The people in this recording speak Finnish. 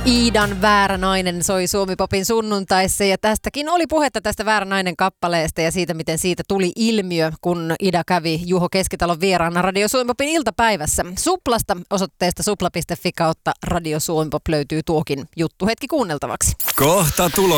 Iidan Väärä nainen soi Suomi-popin sunnuntaissa ja tästäkin oli puhetta tästä Väärä nainen -kappaleesta ja siitä, miten siitä tuli ilmiö, kun Ida kävi Juho Keskitalon vieraana Radio Suomi-popin iltapäivässä. Suplasta osoitteesta supla.fi/Radio Suomi-pop löytyy tuokin juttu hetki kuunneltavaksi. Kohta tulo.